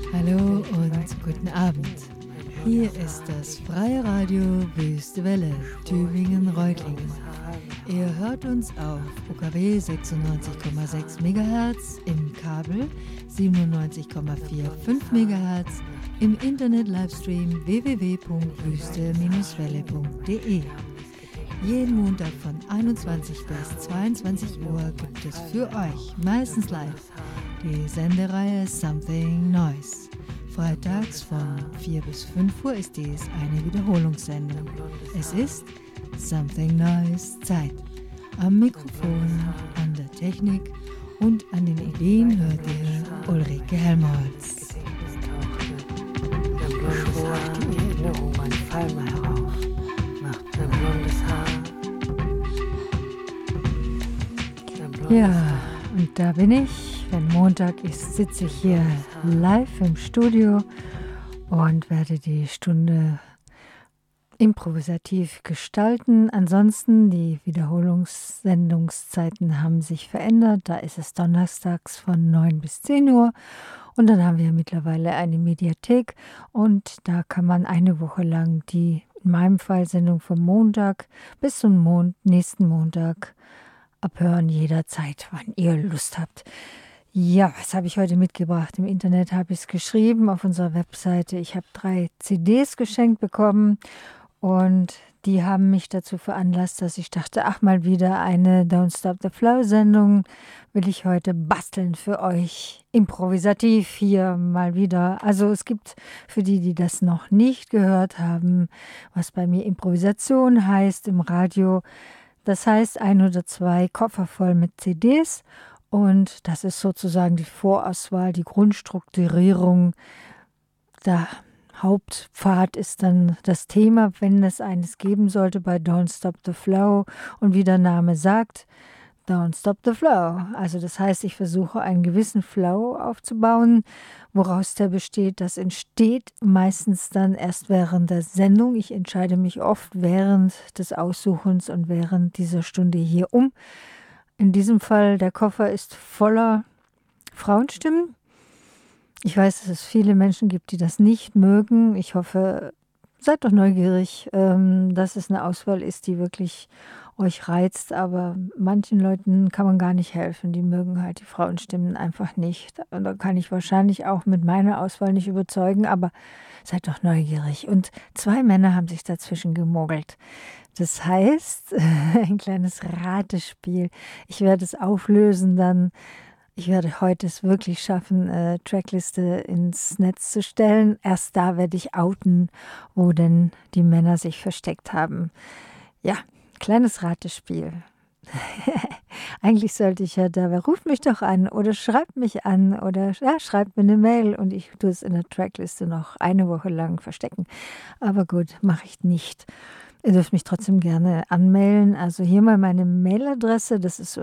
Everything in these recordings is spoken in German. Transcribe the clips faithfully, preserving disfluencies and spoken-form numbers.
Hallo und guten Abend. Hier ist das Freie Radio Wüste Welle, Tübingen-Reutlingen. Ihr hört uns auf U K W sechsundneunzig Komma sechs Megahertz, im Kabel siebenundneunzig Komma fünfundvierzig Megahertz, im Internet-Livestream w w w punkt wüste Bindestrich welle punkt de. Jeden Montag von einundzwanzig bis zweiundzwanzig Uhr gibt es für euch, meistens live, die Sendereihe Something Nice. Freitags von vier bis fünf Uhr ist dies eine Wiederholungssendung. Es ist Something Nice Zeit. Am Mikrofon, an der Technik und an den Ideen hört ihr Ulrike Helmholtz. Macht die Erinnerung ein Fall mal herauf. Macht dein blondes Haar. Ja, und da bin ich. Wenn Montag ist, sitze ich hier live im Studio und werde die Stunde improvisativ gestalten. Ansonsten, die Wiederholungssendungszeiten haben sich verändert. Da ist es donnerstags von neun bis zehn Uhr. Und dann haben wir mittlerweile eine Mediathek. Und da kann man eine Woche lang die, in meinem Fall, Sendung vom Montag bis zum Mon- nächsten Montag abhören, jederzeit, wann ihr Lust habt. Ja, was habe ich heute mitgebracht? Im Internet habe ich es geschrieben, auf unserer Webseite. Ich habe drei C Ds geschenkt bekommen und die haben mich dazu veranlasst, dass ich dachte, ach, mal wieder eine Don't Stop the Flow-Sendung will ich heute basteln für euch. Improvisativ hier mal wieder. Also es gibt für die, die das noch nicht gehört haben, was bei mir Improvisation heißt im Radio. Das heißt, ein oder zwei Koffer voll mit C Ds und das ist sozusagen die Vorauswahl, die Grundstrukturierung. Der Hauptpfad ist dann das Thema, wenn es eines geben sollte bei Don't Stop the Flow. Und wie der Name sagt, Don't Stop the Flow. Also das heißt, ich versuche einen gewissen Flow aufzubauen, woraus der besteht. Das entsteht meistens dann erst während der Sendung. Ich entscheide mich oft während des Aussuchens und während dieser Stunde hier um. In diesem Fall, der Koffer ist voller Frauenstimmen. Ich weiß, dass es viele Menschen gibt, die das nicht mögen. Ich hoffe, seid doch neugierig, ähm, dass es eine Auswahl ist, die wirklich euch reizt, aber manchen Leuten kann man gar nicht helfen. Die mögen halt die Frauenstimmen einfach nicht. Und da kann ich wahrscheinlich auch mit meiner Auswahl nicht überzeugen, aber seid doch neugierig. Und zwei Männer haben sich dazwischen gemogelt. Das heißt, ein kleines Ratespiel. Ich werde es auflösen dann. Ich werde heute es wirklich schaffen, äh, Trackliste ins Netz zu stellen. Erst da werde ich outen, wo denn die Männer sich versteckt haben. Ja, kleines Ratespiel. Eigentlich sollte ich ja da, ruft mich doch an oder schreibt mich an oder ja, schreibt mir eine Mail und ich tue es in der Trackliste noch eine Woche lang verstecken. Aber gut, mache ich nicht. Ihr dürft mich trotzdem gerne anmelden. Also hier mal meine Mailadresse, das ist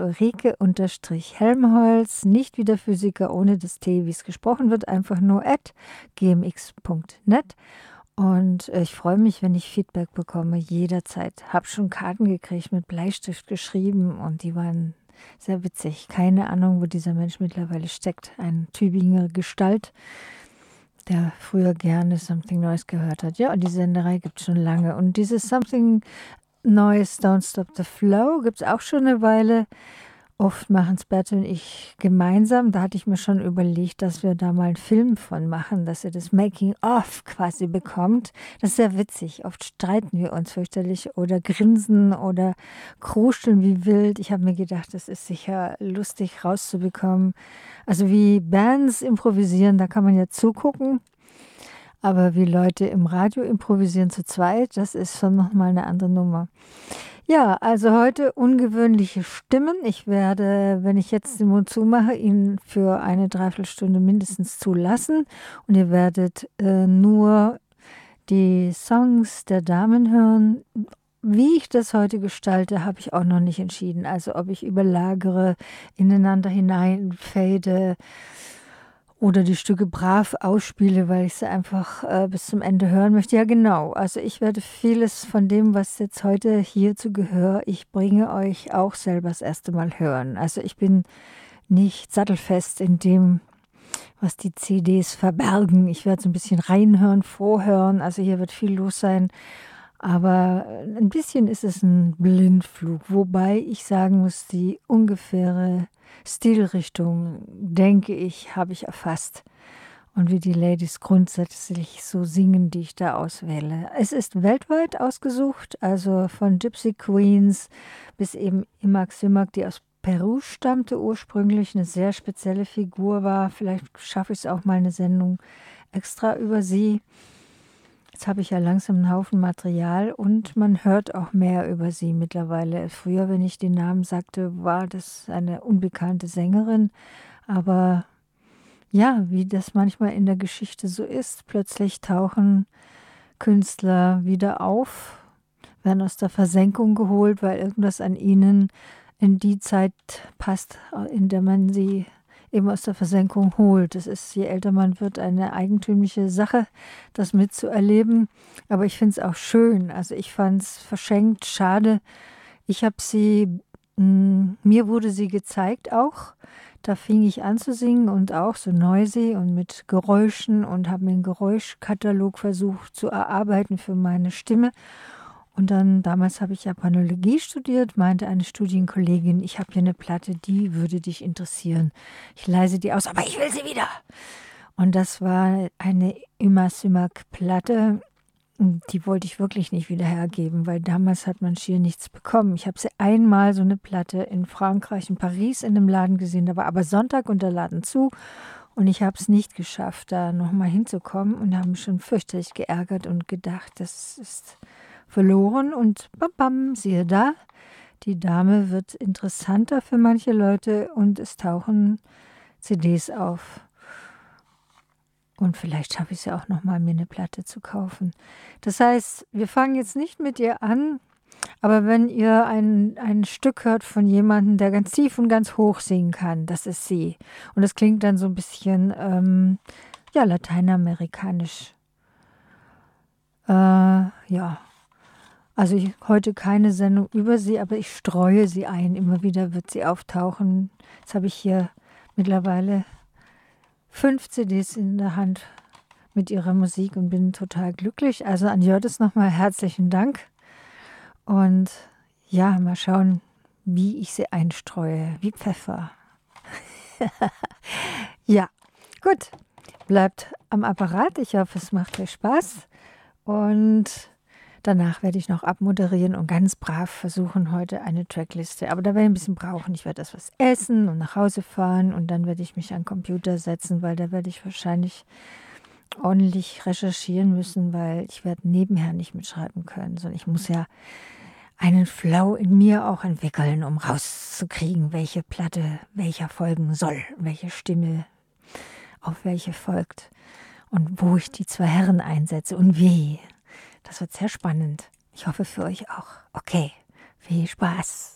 Ulrike-Helmholtz, nicht wie der Physiker ohne das T, wie es gesprochen wird, einfach nur at g m x punkt net. Und ich freue mich, wenn ich Feedback bekomme, jederzeit. Habe schon Karten gekriegt, mit Bleistift geschrieben und die waren sehr witzig. Keine Ahnung, wo dieser Mensch mittlerweile steckt. Ein Tübinger Gestalt, der früher gerne Something Nice gehört hat. Ja, und die Senderei gibt es schon lange. Und dieses Something Nice, Don't Stop the Flow gibt es auch schon eine Weile. Oft machen es Bert und ich gemeinsam. Da hatte ich mir schon überlegt, dass wir da mal einen Film von machen, dass ihr das Making-of quasi bekommt. Das ist sehr witzig. Oft streiten wir uns fürchterlich oder grinsen oder kruscheln wie wild. Ich habe mir gedacht, das ist sicher lustig rauszubekommen. Also wie Bands improvisieren, da kann man ja zugucken. Aber wie Leute im Radio improvisieren zu zweit, das ist schon nochmal eine andere Nummer. Ja, also heute ungewöhnliche Stimmen. Ich werde, wenn ich jetzt den Mund zumache, ihn für eine Dreiviertelstunde mindestens zulassen. Und ihr werdet äh, nur die Songs der Damen hören. Wie ich das heute gestalte, habe ich auch noch nicht entschieden. Also ob ich überlagere, ineinander hineinfade oder die Stücke brav ausspiele, weil ich sie einfach äh, bis zum Ende hören möchte. Ja, genau. Also ich werde vieles von dem, was jetzt heute hier zu Gehör, ich bringe euch auch selber das erste Mal hören. Also ich bin nicht sattelfest in dem, was die C Ds verbergen. Ich werde so ein bisschen reinhören, vorhören, also hier wird viel los sein. Aber ein bisschen ist es ein Blindflug, wobei ich sagen muss, die ungefähre Stilrichtung, denke ich, habe ich erfasst. Und wie die Ladies grundsätzlich so singen, die ich da auswähle. Es ist weltweit ausgesucht, also von Gypsy Queens bis eben Imak Simak, die aus Peru stammte ursprünglich, eine sehr spezielle Figur war. Vielleicht schaffe ich es auch mal eine Sendung extra über sie. Jetzt habe ich ja langsam einen Haufen Material und man hört auch mehr über sie mittlerweile. Früher, wenn ich den Namen sagte, war das eine unbekannte Sängerin, aber ja, wie das manchmal in der Geschichte so ist, plötzlich tauchen Künstler wieder auf, werden aus der Versenkung geholt, weil irgendwas an ihnen in die Zeit passt, in der man sie eben aus der Versenkung holt. Das ist, je älter man wird, eine eigentümliche Sache, das mitzuerleben. Aber ich finde es auch schön. Also ich fand es verschenkt, schade. Ich habe sie, mh, mir wurde sie gezeigt auch. Da fing ich an zu singen und auch so noisy und mit Geräuschen und habe mir einen Geräuschkatalog versucht zu erarbeiten für meine Stimme. Und dann, damals habe ich Japanologie studiert, meinte eine Studienkollegin, ich habe hier eine Platte, die würde dich interessieren. Ich leise die aus, aber ich will sie wieder. Und das war eine Imak Simak Platte, die wollte ich wirklich nicht wieder hergeben, weil damals hat man schier nichts bekommen. Ich habe sie einmal so eine Platte in Frankreich, in Paris in einem Laden gesehen, da war aber Sonntag und der Laden zu und ich habe es nicht geschafft, da nochmal hinzukommen und habe mich schon fürchterlich geärgert und gedacht, das ist verloren und bam, bam, siehe da, die Dame wird interessanter für manche Leute und es tauchen C Ds auf. Und vielleicht schaffe ich es ja auch nochmal, mir eine Platte zu kaufen. Das heißt, wir fangen jetzt nicht mit ihr an, aber wenn ihr ein, ein Stück hört von jemandem, der ganz tief und ganz hoch singen kann, das ist sie. Und das klingt dann so ein bisschen, ähm, ja, lateinamerikanisch. Äh, ja, also ich, heute keine Sendung über sie, aber ich streue sie ein. Immer wieder wird sie auftauchen. Jetzt habe ich hier mittlerweile fünf C Ds in der Hand mit ihrer Musik und bin total glücklich. Also an Jördis nochmal herzlichen Dank. Und ja, mal schauen, wie ich sie einstreue, wie Pfeffer. Ja, gut. Bleibt am Apparat. Ich hoffe, es macht euch Spaß. Und danach werde ich noch abmoderieren und ganz brav versuchen heute eine Trackliste. Aber da werde ich ein bisschen brauchen. Ich werde erst was essen und nach Hause fahren und dann werde ich mich an den Computer setzen, weil da werde ich wahrscheinlich ordentlich recherchieren müssen, weil ich werde nebenher nicht mitschreiben können, sondern ich muss ja einen Flow in mir auch entwickeln, um rauszukriegen, welche Platte welcher folgen soll, welche Stimme auf welche folgt und wo ich die zwei Herren einsetze und wie. Das wird sehr spannend. Ich hoffe für euch auch. Okay, viel Spaß.